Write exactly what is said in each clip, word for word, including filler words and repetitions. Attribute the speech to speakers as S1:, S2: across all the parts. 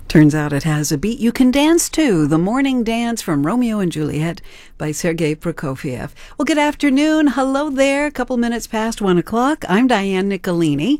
S1: Turns out it has a beat you can dance to. The Morning Dance from Romeo and Juliet by Sergei Prokofiev. Well, good afternoon. Hello there. A couple minutes past one o'clock. I'm Diane Nicolini.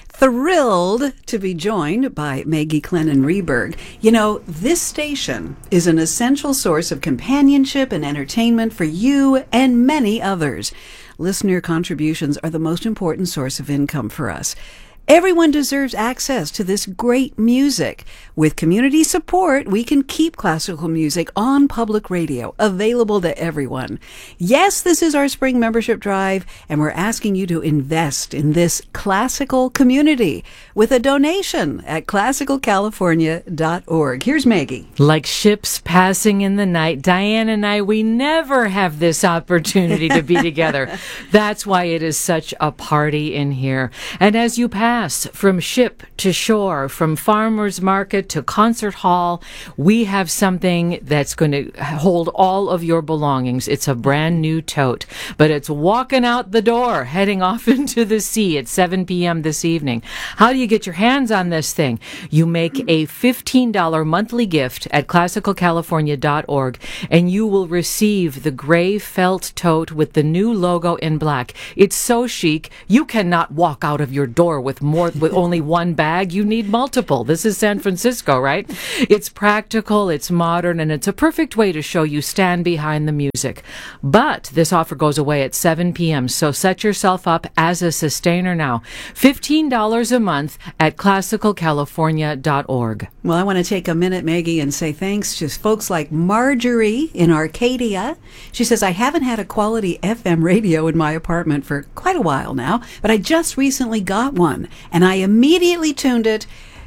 S1: Thrilled to be joined by Maggie Clennon Rehberg. You know, this station is an essential source of companionship and entertainment for you and many others. Listener contributions are the most important source of income for us. Everyone deserves access to this great music. With community support, we can keep classical music on public radio, available to everyone. Yes, this is our spring membership drive, and we're asking you to invest in this classical community with a donation at classical california dot org. Here's Maggie.
S2: Like ships passing in the night, Diane and I, we never have this opportunity to be together. That's why it is such a party in here. And as you pass from ship to shore, from farmer's market to concert hall, we have something that's going to hold all of your belongings. It's a brand new tote, but it's walking out the door, heading off into the sea at seven p.m. this evening. How do you get your hands on this thing? You make a fifteen dollars monthly gift at classical california dot org, and you will receive the gray felt tote with the new logo in black. It's so chic, you cannot walk out of your door with more with only one bag. You need multiple. This is San Francisco, right? It's practical, it's modern, and it's a perfect way to show you stand behind the music. But this offer goes away at seven p.m., so set yourself up as a sustainer now. fifteen dollars a month at classical california dot org.
S1: Well, I want to take a minute, Maggie, and say thanks to folks like Marjorie in Arcadia. She says, I haven't had a quality F M radio in my apartment for quite a while now, but I just recently got one, and I immediately tuned it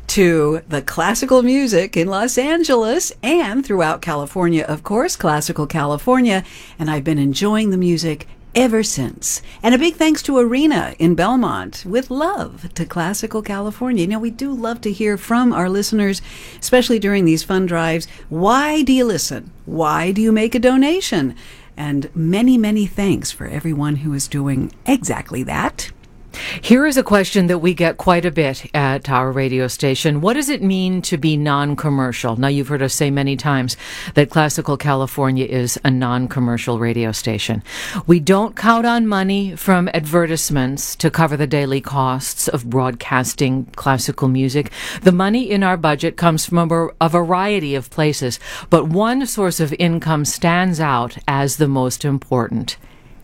S1: to the classical music in Los Angeles and throughout California, of course, Classical California, and I've been enjoying the music ever since. And a big thanks to Arena in Belmont, with love to Classical California. You know, we do love to hear from our listeners, especially during these fund drives. Why do you listen? Why do you make a donation? And many, many thanks for everyone who is doing exactly that.
S2: Here is a question that we get quite a bit at our radio station. What does it mean to be non-commercial? Now, you've heard us say many times that Classical California is a non-commercial radio station. We don't count on money from advertisements to cover the daily costs of broadcasting classical music. The money in our budget comes from a, a variety of places, but one source of income stands out as the most important.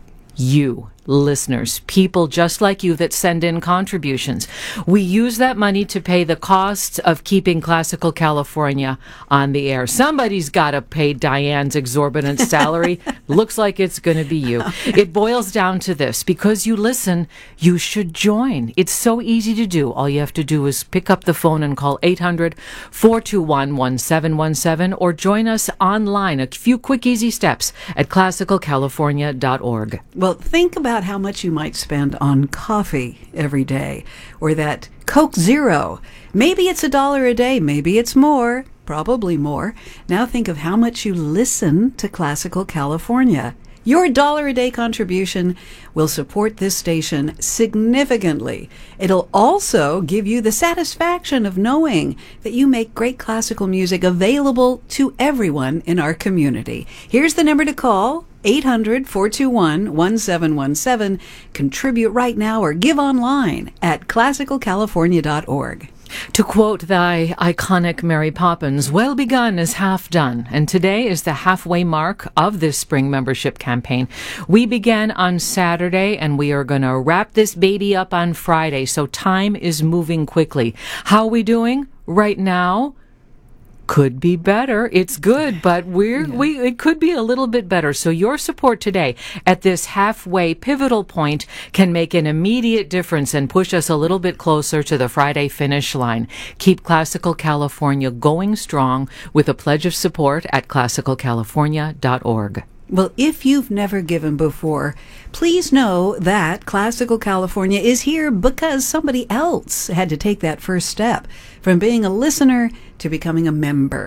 S2: You. Listeners, people just like you that send in contributions. We use that money to pay the costs of keeping Classical California on the air. Somebody's got to pay Diane's exorbitant salary. Looks like it's going to be you. It boils down to this. Because you listen, you should join. It's so easy to do. All you have to do is pick up the phone and call eight hundred, four two one, one seven one seven or join us online. A few quick, easy steps at classical california dot org.
S1: Well, think about how much you might spend on coffee every day, or that Coke Zero. Maybe it's a dollar a day, maybe it's more, probably more. Now think of how much you listen to Classical California. Your dollar a day contribution will support this station significantly. It'll also give you the satisfaction of knowing that you make great classical music available to everyone in our community. Here's the number to call. eight hundred, four two one, one seven one seven. Contribute right now or give online at classical california dot org.
S2: To quote thy iconic Mary Poppins, well begun is half done. And today is the halfway mark of this spring membership campaign. We began on Saturday and we are going to wrap this baby up on Friday. So time is moving quickly. How are we doing right now? Could be better. It's good, but we're yeah. we it could be a little bit better. So your support today at this halfway pivotal point can make an immediate difference and push us a little bit closer to the Friday finish line. Keep Classical California going strong with a pledge of support at classical california dot org.
S1: Well, if you've never given before, please know that Classical California is here because somebody else had to take that first step from being a listener to becoming a member.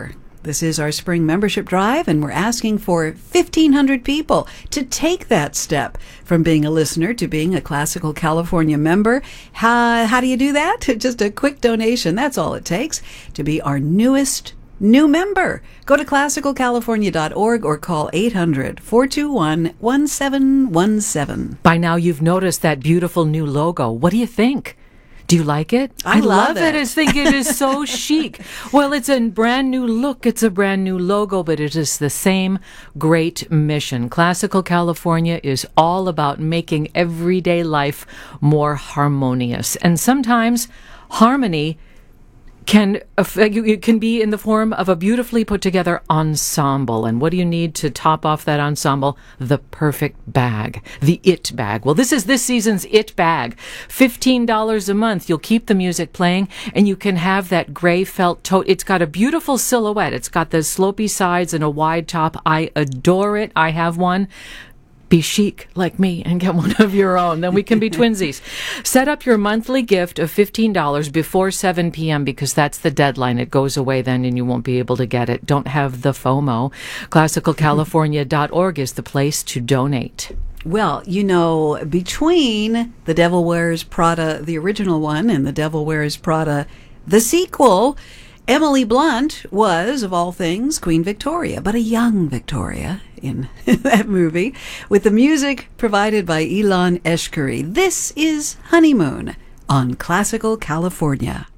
S1: This is our spring membership drive, and we're asking for fifteen hundred people to take that step from being a listener to being a Classical California member. How, how do you do that? Just a quick donation. That's all it takes to be our newest new member. Go to classical california dot org or call eight hundred, four two one, one seven one seven.
S2: By now, you've noticed that beautiful new logo. What do you think? Do you like it?
S1: I, I love, love it.
S2: it. I think it is so chic. Well, it's a brand new look. It's a brand new logo, but it is the same great mission. Classical California is all about making everyday life more harmonious. And sometimes harmony can it can be in the form of a beautifully put together ensemble. And what do you need to top off that ensemble? The perfect bag, the it bag. Well, this is this season's it bag. fifteen dollars a month. You'll keep the music playing, and you can have that gray felt tote. It's got a beautiful silhouette. It's got the slopey sides and a wide top. I adore it. I have one. Be chic like me and get one of your own. Then we can be twinsies. Set up your monthly gift of fifteen dollars before seven p.m. because that's the deadline. It goes away then and you won't be able to get it. Don't have the FOMO. classical california dot org is the place to donate.
S1: Well, you know, between The Devil Wears Prada, the original one, and The Devil Wears Prada, the sequel, Emily Blunt was, of all things, Queen Victoria, but a young Victoria in that movie, with the music provided by Ilan Eshkeri. This is Honeymoon on Classical California.